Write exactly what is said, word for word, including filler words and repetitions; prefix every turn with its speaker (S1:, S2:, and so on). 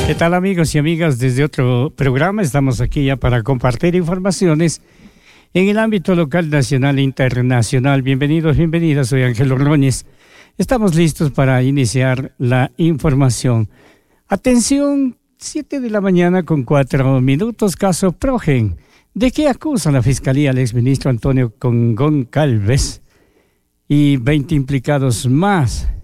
S1: ¿Qué tal, amigos y amigas? Desde otro programa estamos aquí ya para compartir informaciones en el ámbito local, nacional e internacional. Bienvenidos, bienvenidas, soy Ángel Ordóñez. Estamos listos para iniciar la información. Atención, siete de la mañana con cuatro minutos, caso Progen. ¿De qué acusa la Fiscalía al exministro Antonio Congón Calves y veinte implicados más?